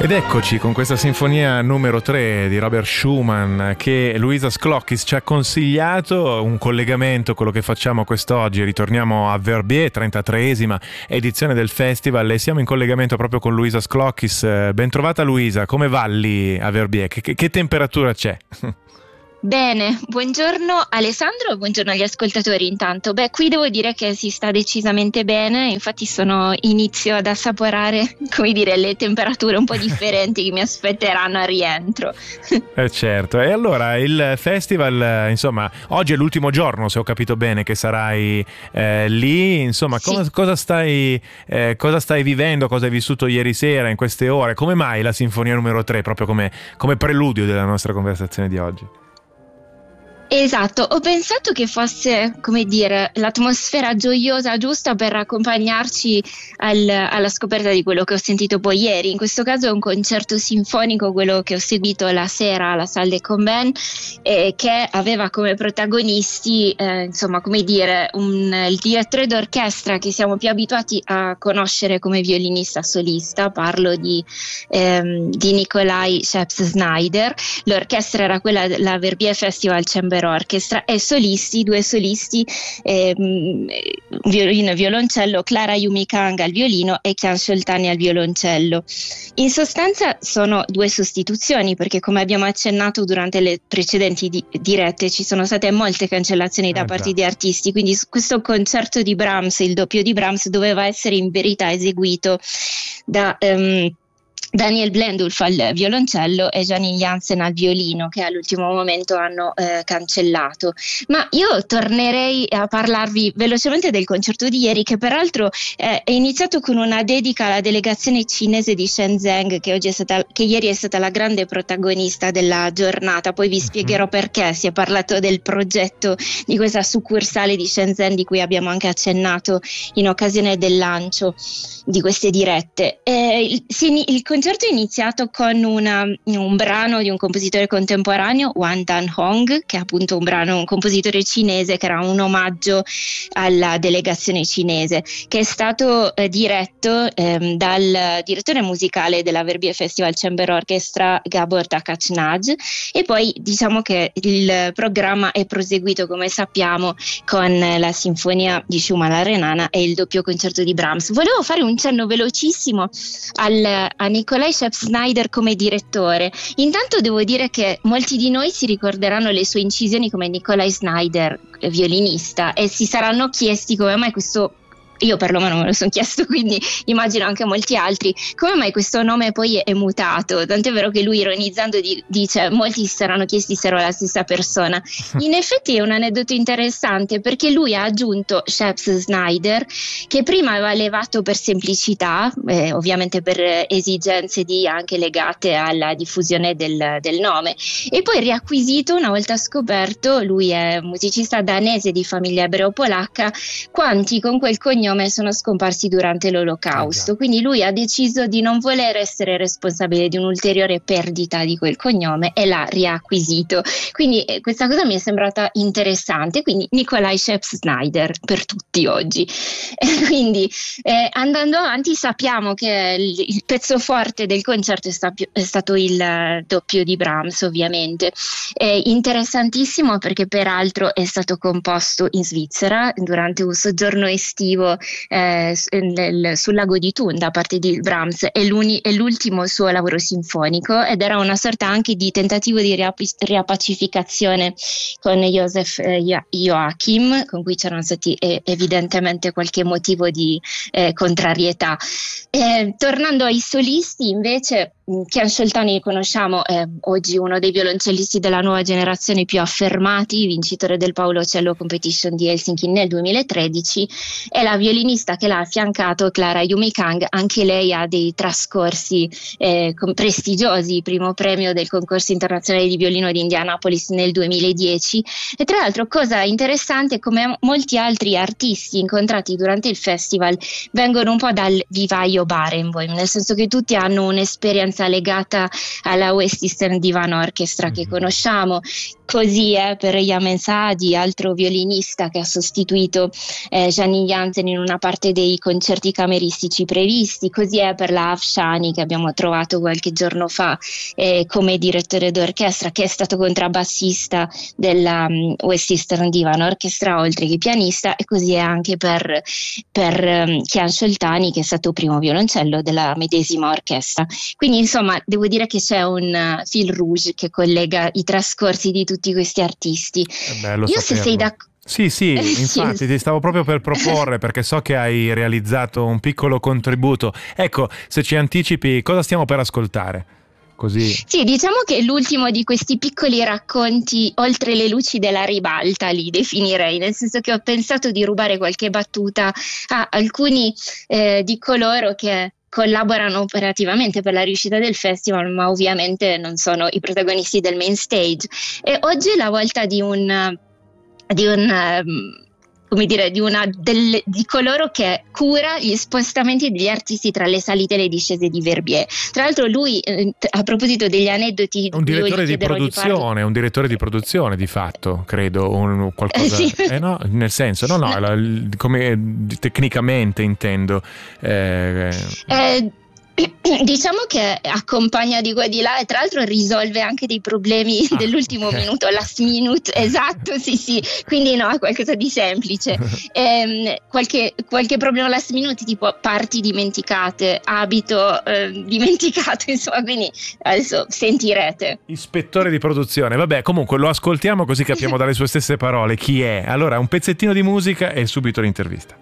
Ed eccoci con questa sinfonia numero 3 di Robert Schumann che Luisa Sclocchis ci ha consigliato, un collegamento, quello che facciamo quest'oggi. Ritorniamo a Verbier, 33esima edizione del festival, e siamo in collegamento proprio con Luisa Sclocchis. Ben trovata Luisa, come va lì a Verbier? Che temperatura c'è? Bene, buongiorno Alessandro, buongiorno agli ascoltatori intanto. Qui devo dire che si sta decisamente bene, infatti inizio ad assaporare, le temperature un po' differenti che mi aspetteranno al rientro. Certo, e allora il festival, insomma, oggi è l'ultimo giorno, se ho capito bene, che sarai lì, insomma, Sì. cosa stai vivendo, cosa hai vissuto ieri sera, in queste ore? Come mai la sinfonia numero 3, proprio come preludio della nostra conversazione di oggi? Esatto, ho pensato che fosse, l'atmosfera gioiosa giusta per accompagnarci alla scoperta di quello che ho sentito poi ieri. In questo caso è un concerto sinfonico, quello che ho seguito la sera alla Salle des Convents, che aveva come protagonisti, il direttore d'orchestra che siamo più abituati a conoscere come violinista solista. Parlo di Nikolai Scheps-Snyder. L'orchestra era quella della Verbier Festival Chamber Orchestra, e due solisti, violino e violoncello, Clara Yumikang al violino e Kian Sholtani al violoncello. In sostanza sono due sostituzioni, perché come abbiamo accennato durante le precedenti dirette ci sono state molte cancellazioni da parte di artisti, quindi questo concerto di Brahms, il doppio di Brahms, doveva essere in verità eseguito da Daniel Blendulf al violoncello e Janine Jansen al violino, che all'ultimo momento hanno cancellato. Ma io tornerei a parlarvi velocemente del concerto di ieri, che peraltro è iniziato con una dedica alla delegazione cinese di Shenzhen, che ieri è stata la grande protagonista della giornata. Poi vi spiegherò perché. Si è parlato del progetto di questa succursale di Shenzhen, di cui abbiamo anche accennato in occasione del lancio di queste dirette. Il concerto è iniziato con un brano di un compositore contemporaneo, Wang Dan-hong, che è appunto un compositore cinese, che era un omaggio alla delegazione cinese, che è stato diretto dal direttore musicale della Verbier Festival Chamber Orchestra, Gabor Takachnaj. E poi diciamo che il programma è proseguito, come sappiamo, con la sinfonia di Schumann la Renana e il doppio concerto di Brahms. Volevo fare un cenno velocissimo a Nikolai Scheps-Snyder come direttore. Intanto devo dire che molti di noi si ricorderanno le sue incisioni come Nikolai Snyder, violinista, e si saranno chiesti come mai questo. Io perlomeno me lo sono chiesto, quindi immagino anche molti altri, come mai questo nome poi è mutato. Tant'è vero che lui, ironizzando, dice: molti si saranno chiesti se ero la stessa persona. In effetti è un aneddoto interessante, perché lui ha aggiunto Scheps-Snyder, che prima aveva levato per semplicità, ovviamente per esigenze anche legate alla diffusione del nome, e poi riacquisito una volta scoperto. Lui è musicista danese di famiglia ebreo-polacca, quanti con quel cognome sono scomparsi durante l'Olocausto. Quindi lui ha deciso di non voler essere responsabile di un'ulteriore perdita di quel cognome e l'ha riacquisito. Quindi questa cosa mi è sembrata interessante. Quindi Nikolai Scheps-Snyder per tutti oggi. Quindi andando avanti, sappiamo che il pezzo forte del concerto è stato il doppio di Brahms, ovviamente. Interessantissimo, perché peraltro è stato composto in Svizzera durante un soggiorno estivo sul lago di Thun da parte di Brahms. È l'ultimo suo lavoro sinfonico, ed era una sorta anche di tentativo di riappacificazione con Joseph Joachim, con cui c'erano stati evidentemente qualche motivo di contrarietà. Tornando ai solisti, invece, Kian Sholtani conosciamo, oggi uno dei violoncellisti della nuova generazione più affermati, vincitore del Paolo Cello Competition di Helsinki nel 2013, e la violinista che l'ha affiancato, Clara Yumikang. Anche lei ha dei trascorsi prestigiosi, primo premio del concorso internazionale di violino di Indianapolis nel 2010. E tra l'altro, cosa interessante, come molti altri artisti incontrati durante il festival, vengono un po' dal vivaio Barenboim, nel senso che tutti hanno un'esperienza esperienza legata alla West Eastern Divan Orchestra che conosciamo. Così è per Yamen Saadi, altro violinista che ha sostituito Janine Jansen in una parte dei concerti cameristici previsti. Così è per la Afshani, che abbiamo trovato qualche giorno fa come direttore d'orchestra, che è stato contrabbassista della West Eastern Divan Orchestra oltre che pianista, e così è anche per Kian Sholtani, che è stato primo violoncello della medesima orchestra. Quindi insomma devo dire che c'è un fil rouge che collega i trascorsi di tutti questi artisti. Io, se sei d'accordo. Sì, infatti ti stavo proprio per proporre, perché so che hai realizzato un piccolo contributo. Ecco, se ci anticipi, cosa stiamo per ascoltare? Così. Sì, diciamo che è l'ultimo di questi piccoli racconti oltre le luci della ribalta, li definirei, nel senso che ho pensato di rubare qualche battuta a alcuni di coloro che collaborano operativamente per la riuscita del festival, ma ovviamente non sono i protagonisti del main stage. E oggi è la volta di coloro che cura gli spostamenti degli artisti tra le salite e le discese di Verbier. Tra l'altro lui, a proposito degli aneddoti, un direttore di produzione di fatto, credo, qualcosa. Sì. No, nel senso, come tecnicamente intendo. Diciamo che accompagna di qua e di là, e tra l'altro risolve anche dei problemi dell'ultimo minuto, last minute, esatto, sì, quindi no, qualcosa di semplice. Qualche problema last minute, tipo parti dimenticate, abito dimenticato, insomma, quindi adesso sentirete. Ispettore di produzione, vabbè, comunque lo ascoltiamo così capiamo dalle sue stesse parole chi è. Allora, un pezzettino di musica e subito l'intervista.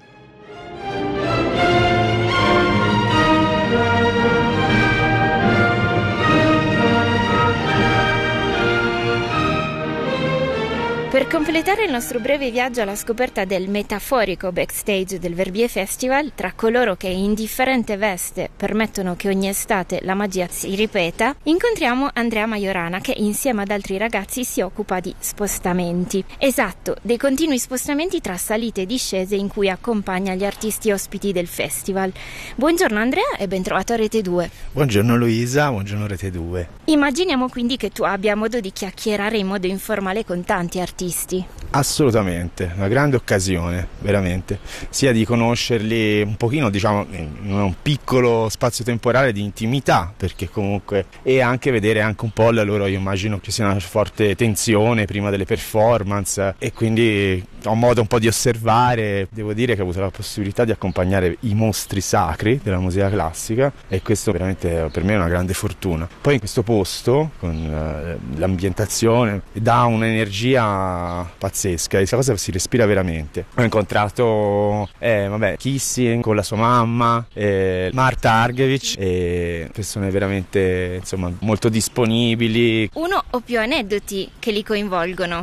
Per completare il nostro breve viaggio alla scoperta del metaforico backstage del Verbier Festival, tra coloro che in differente veste permettono che ogni estate la magia si ripeta, incontriamo Andrea Majorana, che insieme ad altri ragazzi si occupa di spostamenti. Esatto, dei continui spostamenti tra salite e discese in cui accompagna gli artisti ospiti del festival. Buongiorno Andrea e ben trovato a Rete 2. Buongiorno Luisa, buongiorno Rete 2. Immaginiamo quindi che tu abbia modo di chiacchierare in modo informale con tanti artisti. Assolutamente, una grande occasione, veramente, sia di conoscerli un pochino, diciamo, in un piccolo spazio temporale di intimità, perché comunque, e anche vedere anche un po' la loro, io immagino che sia una forte tensione prima delle performance, e quindi ho modo un po' di osservare. Devo dire che ho avuto la possibilità di accompagnare i mostri sacri della musica classica, e questo veramente per me è una grande fortuna. Poi in questo posto, con l'ambientazione, dà un'energia pazzesca, questa cosa si respira veramente. Ho incontrato Kissing con la sua mamma, Marta Argerich, e persone veramente, insomma, molto disponibili. Uno o più aneddoti che li coinvolgono?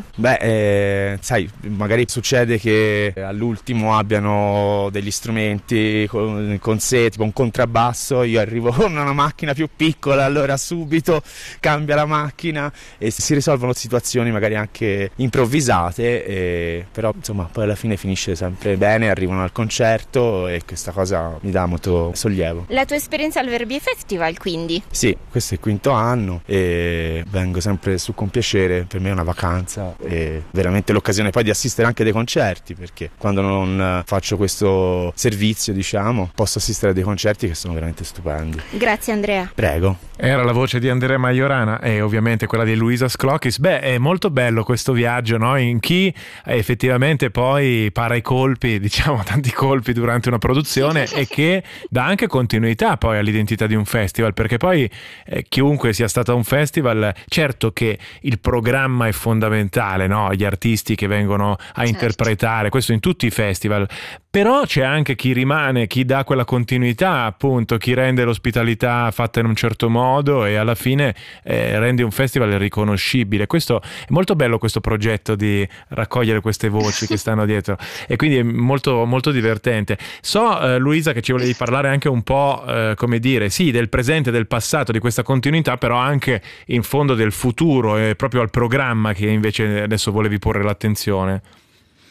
Sai, magari succede che all'ultimo abbiano degli strumenti con sé, tipo un contrabbasso, io arrivo con una macchina più piccola, allora subito cambia la macchina e si risolvono situazioni magari anche improvvisate, però insomma poi alla fine finisce sempre bene, arrivano al concerto, e questa cosa mi dà molto sollievo. La tua esperienza al Verbier Festival, quindi? Sì, questo è il quinto anno e vengo sempre su con piacere, per me è una vacanza e veramente l'occasione poi di assistere anche a dei concerti, perché quando non faccio questo servizio, diciamo, posso assistere a dei concerti che sono veramente stupendi. Grazie Andrea. Prego. Era la voce di Andrea Majorana e ovviamente quella di Luisa Sclocchis. È molto bello questo viaggio, no? In chi effettivamente poi para i colpi, diciamo tanti colpi durante una produzione e che dà anche continuità poi all'identità di un festival, perché poi chiunque sia stato a un festival, certo che il programma è fondamentale, no? Gli artisti che vengono a interpretare, questo in tutti i festival, però c'è anche chi rimane, chi dà quella continuità, appunto, chi rende l'ospitalità fatta in un certo modo e alla fine rende un festival riconoscibile. Questo è molto bello, questo progetto di raccogliere queste voci che stanno dietro, e quindi è molto, molto divertente. So, Luisa, che ci volevi parlare anche un po', come dire, sì, del presente, del passato, di questa continuità, però anche in fondo del futuro, proprio al programma che invece adesso volevi porre l'attenzione.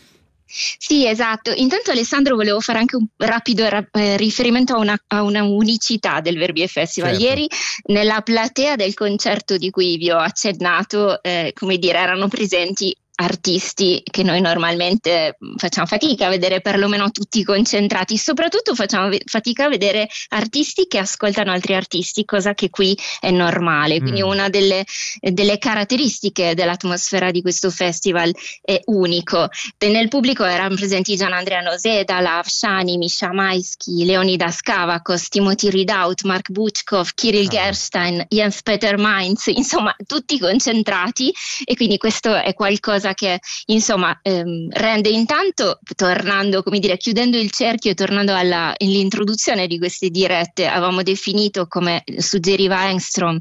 Sì, esatto. Intanto, Alessandro, volevo fare anche un rapido riferimento a una unicità del Verbier Festival. Certo. Ieri, nella platea del concerto di cui vi ho accennato, come dire, erano presenti artisti che noi normalmente facciamo fatica a vedere, perlomeno tutti concentrati. Soprattutto facciamo fatica a vedere artisti che ascoltano altri artisti, cosa che qui è normale. Quindi una delle caratteristiche dell'atmosfera di questo festival è unico. Nel pubblico erano presenti Gianandrea Noseda, Lav Shani, Misha Maisky, Leonidas Kavakos, Timothy Ridout, Mark Butchkov, Kirill Gerstein, Jens Peter Mainz, insomma tutti concentrati, e quindi questo è qualcosa che insomma rende, intanto, tornando, come dire, chiudendo il cerchio e tornando all'introduzione di queste dirette, avevamo definito, come suggeriva Engström,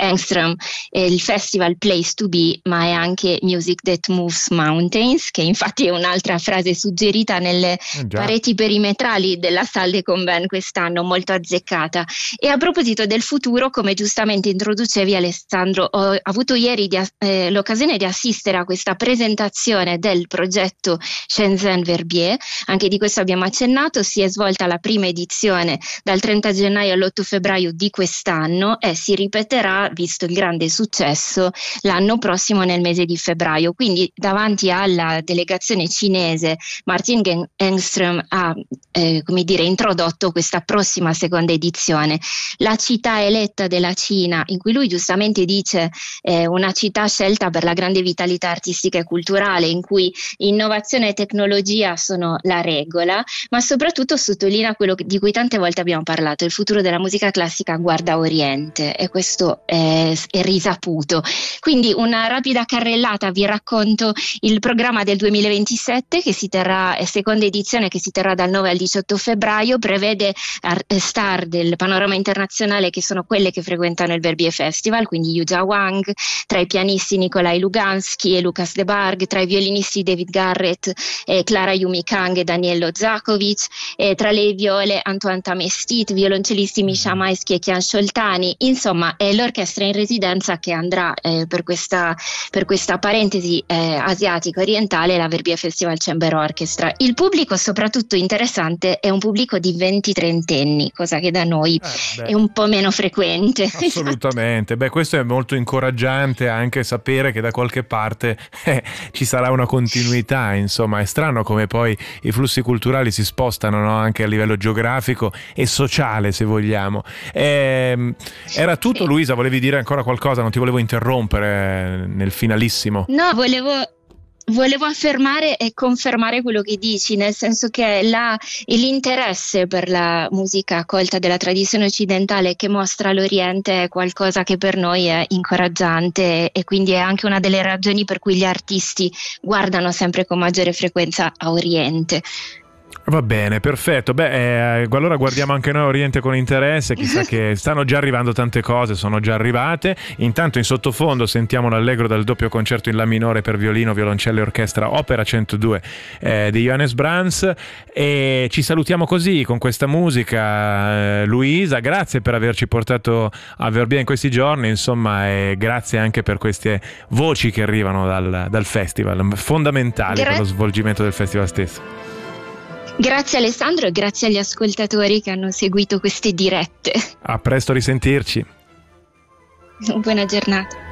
il festival Place to Be, ma è anche Music That Moves Mountains, che infatti è un'altra frase suggerita nelle pareti perimetrali della Salle des Combens quest'anno, molto azzeccata. E a proposito del futuro, come giustamente introducevi, Alessandro, ho avuto ieri l'occasione di assistere a questa presentazione del progetto Shenzhen Verbier. Anche di questo abbiamo accennato. Si è svolta la prima edizione dal 30 gennaio all'8 febbraio di quest'anno e si ripeterà, visto il grande successo, l'anno prossimo nel mese di febbraio. Quindi davanti alla delegazione cinese, Martin Engström ha introdotto questa prossima seconda edizione. La città eletta della Cina, in cui lui giustamente dice una città scelta per la grande vitalità artistica e culturale, in cui innovazione e tecnologia sono la regola, ma soprattutto sottolinea quello di cui tante volte abbiamo parlato: il futuro della musica classica guarda a Oriente, e questo è risaputo. Quindi una rapida carrellata: vi racconto il programma del 2027, che si terrà, seconda edizione, che si terrà dal 9 al 18 febbraio, prevede star del panorama internazionale, che sono quelle che frequentano il Verbier Festival, quindi Yuja Wang, tra i pianisti Nikolai Lugansky e Lucas de Barg, tra i violinisti David Garrett, Clara Yumi Kang e Daniello Zakovic, tra le viole Antoine Tamestit, violoncellisti Misha Maisky e Kian Sholtani. Insomma, è l'orchestra in residenza che andrà per questa parentesi asiatico-orientale, la Verbier Festival Chamber Orchestra. Il pubblico, soprattutto interessante, è un pubblico di 20-30enni, cosa che da noi è un po' meno frequente. Assolutamente. Beh, questo è molto incoraggiante, anche sapere che da qualche parte ci sarà una continuità. Insomma, è strano come poi i flussi culturali si spostano, no? Anche a livello geografico e sociale, se vogliamo. Era tutto, sì. Luisa, volevi dire ancora qualcosa? Non ti volevo interrompere nel finalissimo. No, volevo affermare e confermare quello che dici, nel senso che l'interesse per la musica colta della tradizione occidentale che mostra l'Oriente è qualcosa che per noi è incoraggiante, e quindi è anche una delle ragioni per cui gli artisti guardano sempre con maggiore frequenza a Oriente. Va bene, perfetto. Beh, allora guardiamo anche noi Oriente con interesse. Chissà che stanno già arrivando tante cose, sono già arrivate. Intanto in sottofondo sentiamo l'allegro del doppio concerto in La minore per violino, violoncello e orchestra, opera 102 di Johannes Brahms, e ci salutiamo così con questa musica. Luisa, grazie per averci portato a Verbier in questi giorni, insomma, e grazie anche per queste voci che arrivano dal festival, fondamentali per lo svolgimento del festival stesso. Grazie Alessandro, e grazie agli ascoltatori che hanno seguito queste dirette. A presto, risentirci. Buona giornata.